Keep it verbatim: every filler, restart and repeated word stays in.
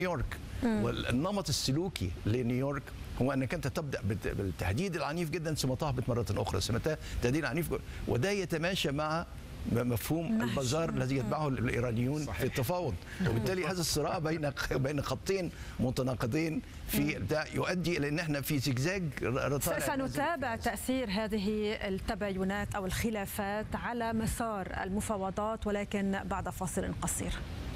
نيويورك. والنمط السلوكي لنيويورك هو انك انت تبدا بالتهديد العنيف جدا ثم تهبط مره اخرى، ثم تهديد عنيف، وده يتماشى مع مفهوم البازار الذي يتبعه الايرانيون صحيح. في التفاوض، وبالتالي هذا الصراع بين بين خطين متناقضين في ده يؤدي الى ان احنا في زجزاج. سنتابع تاثير هذه التباينات او الخلافات على مسار المفاوضات، ولكن بعد فاصل قصير.